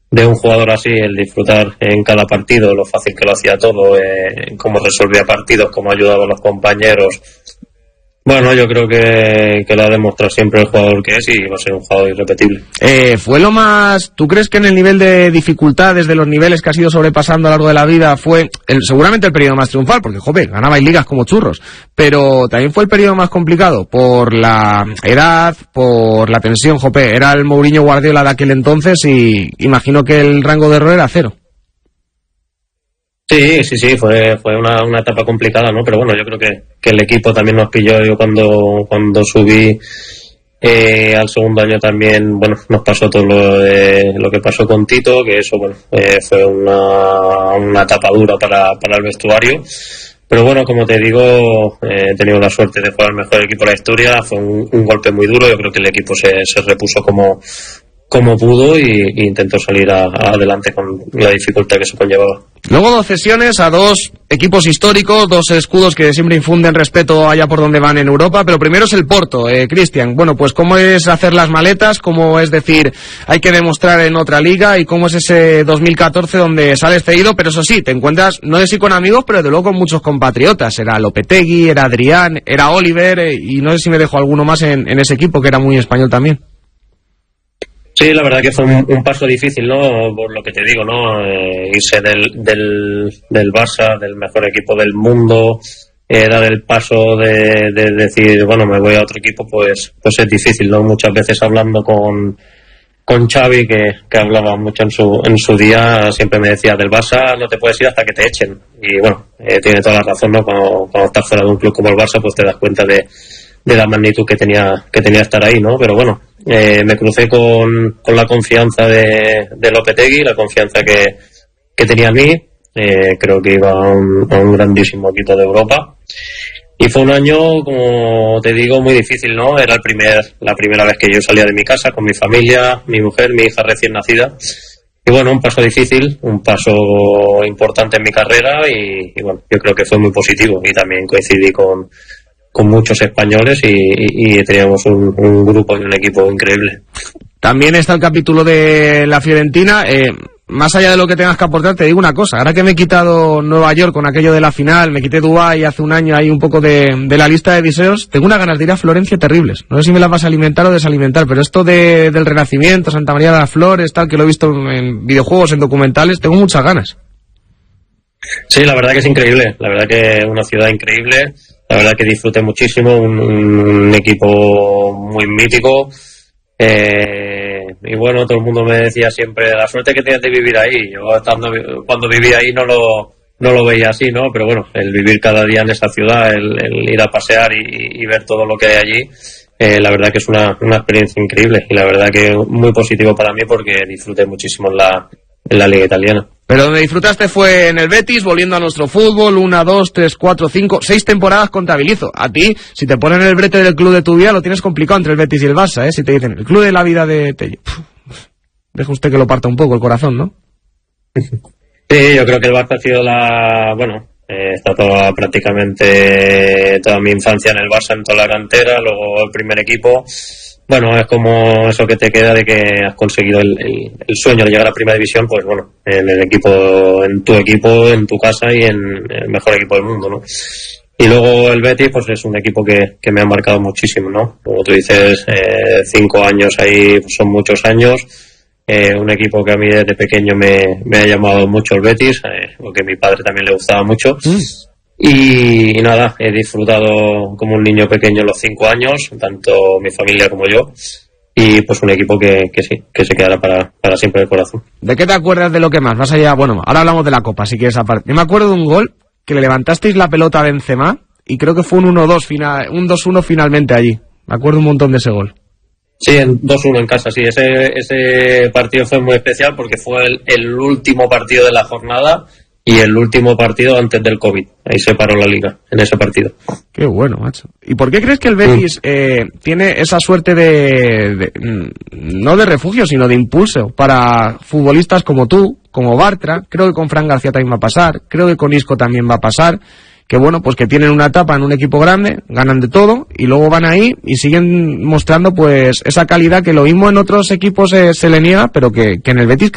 de un jugador así, el disfrutar en cada partido, lo fácil que lo hacía todo, cómo resolvía partidos, cómo ayudaba a los compañeros. Bueno, yo creo que lo ha demostrado siempre el jugador que es y va a ser un jugador irrepetible. ¿Fue lo más... ¿Tú crees que en el nivel de dificultad, desde los niveles que has ido sobrepasando a lo largo de la vida, fue seguramente el periodo más triunfal? Porque, joder, ganabais ligas como churros. Pero también fue el periodo más complicado por la edad, por la tensión, jope. Era el Mourinho Guardiola de aquel entonces y imagino que el rango de error era cero. Sí, fue una etapa complicada, ¿no? Pero bueno, yo creo que el equipo también nos pilló. Yo cuando subí al segundo año también, bueno, nos pasó todo lo que pasó con Tito, que eso, bueno, fue una etapa dura para el vestuario. Pero bueno, como te digo, he tenido la suerte de jugar el mejor equipo de la historia. Fue un golpe muy duro. Yo creo que el equipo se repuso como pudo y intentó salir adelante con la dificultad que se conllevaba. Luego 2 cesiones a 2 equipos históricos, 2 escudos que siempre infunden respeto allá por donde van en Europa, pero primero es el Porto, Cristian. Bueno, pues ¿cómo es hacer las maletas? ¿Cómo es decir, hay que demostrar en otra liga? ¿Y cómo es ese 2014 donde sales cedido? Pero eso sí, te encuentras, no sé si con amigos, pero de luego con muchos compatriotas. Era Lopetegui, era Adrián, era Oliver, y no sé si me dejo alguno más en ese equipo que era muy español también. Sí, la verdad que fue un paso difícil, ¿no? Por lo que te digo, ¿no? Irse del Barça, del mejor equipo del mundo, dar el paso de decir, bueno, me voy a otro equipo, pues es difícil, ¿no? Muchas veces hablando con Xavi, que hablaba mucho en su día, siempre me decía, del Barça no te puedes ir hasta que te echen. Y bueno, tiene toda la razón, ¿no? Cuando estás fuera de un club como el Barça, pues te das cuenta de la magnitud que tenía estar ahí, ¿no? Pero bueno, me crucé con la confianza de Lopetegui, la confianza que tenía en mí. Creo que iba a un grandísimo equipo de Europa. Y fue un año, como te digo, muy difícil, ¿no? Era la primera vez que yo salía de mi casa con mi familia, mi mujer, mi hija recién nacida. Y bueno, un paso difícil, un paso importante en mi carrera y bueno, yo creo que fue muy positivo. Y también coincidí con muchos españoles y teníamos un grupo y un equipo increíble. También está el capítulo de la Fiorentina. Más allá de lo que tengas que aportar, te digo una cosa. Ahora que me he quitado Nueva York con aquello de la final, me quité Dubái hace un año, hay un poco de la lista de deseos, tengo unas ganas de ir a Florencia terribles. No sé si me las vas a alimentar o desalimentar, pero esto del Renacimiento, Santa María de las Flores, tal, que lo he visto en videojuegos, en documentales, tengo muchas ganas. Sí, la verdad que es increíble. La verdad que es una ciudad increíble. La verdad que disfruté muchísimo, un equipo muy mítico. Y bueno, todo el mundo me decía siempre la suerte que tienes de vivir ahí. Yo cuando vivía ahí no lo veía así, ¿no? Pero bueno, el vivir cada día en esa ciudad, el ir a pasear y ver todo lo que hay allí, la verdad que es una experiencia increíble y la verdad que muy positivo para mí porque disfruté muchísimo en la liga italiana. Pero donde disfrutaste fue en el Betis, volviendo a nuestro fútbol, 1, 2, 3, 4, 5, 6 temporadas contabilizo. A ti, si te ponen el brete del club de tu vida, lo tienes complicado entre el Betis y el Barça, ¿eh? Si te dicen, el club de la vida de Tello. Deja usted que lo parta un poco el corazón, ¿no? Sí, yo creo que el Barça ha sido está prácticamente toda mi infancia en el Barça, en toda la cantera, luego el primer equipo. Bueno, es como eso que te queda de que has conseguido el sueño de llegar a Primera División, pues bueno, en el equipo, en tu casa y en el mejor equipo del mundo, ¿no? Y luego el Betis, pues es un equipo que me ha marcado muchísimo, ¿no? Como tú dices, 5 años ahí pues son muchos años. Un equipo que a mí desde pequeño me ha llamado mucho el Betis, porque a mi padre también le gustaba mucho. Y nada, he disfrutado como un niño pequeño los 5 años, tanto mi familia como yo, y pues un equipo que sí, que se quedará para siempre en el corazón. ¿De qué te acuerdas de lo que más? Más allá, bueno, ahora hablamos de la Copa, si quieres aparte. Yo me acuerdo de un gol que le levantasteis la pelota a Benzema, y creo que fue un 1-2 un 2-1 finalmente allí. Me acuerdo un montón de ese gol. Sí, en 2-1 en casa, sí. Ese partido fue muy especial porque fue el último partido de la jornada y el último partido antes del COVID. Ahí se paró la liga, en ese partido. Qué bueno, macho. ¿Y por qué crees que el Betis tiene esa suerte no de refugio, sino de impulso para futbolistas como tú, como Bartra? Creo que con Fran García también va a pasar, creo que con Isco también va a pasar. Que bueno, pues que tienen una etapa en un equipo grande, ganan de todo y luego van ahí y siguen mostrando pues esa calidad que lo mismo en otros equipos se le niega, pero que en el Betis